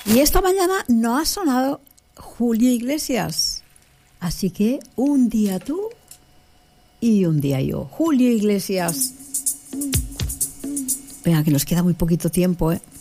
Y esta mañana no ha sonado Julio Iglesias. Así que un día tú y un día yo. Julio Iglesias. Venga, que nos queda muy poquito tiempo, ¿eh?